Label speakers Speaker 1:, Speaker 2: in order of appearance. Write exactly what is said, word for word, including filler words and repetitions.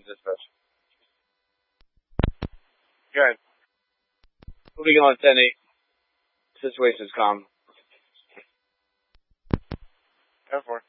Speaker 1: dispatch. Good. Moving on, ten eight. Situation's calm. ten four.